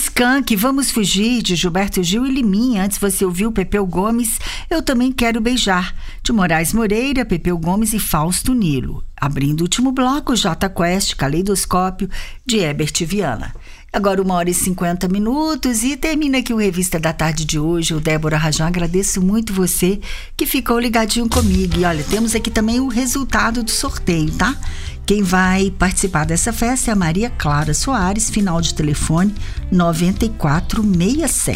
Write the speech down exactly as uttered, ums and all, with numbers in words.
Skank, Vamos Fugir, de Gilberto Gil e Liminha. Antes você ouviu Pepeu Gomes, Eu Também Quero Beijar, de Moraes Moreira, Pepeu Gomes e Fausto Nilo. Abrindo o último bloco, Jota Quest, Caleidoscópio, de Herbert Viana. Agora uma hora e cinquenta minutos e termina aqui o Revista da Tarde de hoje. O Débora Rajão, agradeço muito você que ficou ligadinho comigo. E olha, temos aqui também o resultado do sorteio, tá? Quem vai participar dessa festa é a Maria Clara Soares, final de telefone nove quatro seis sete.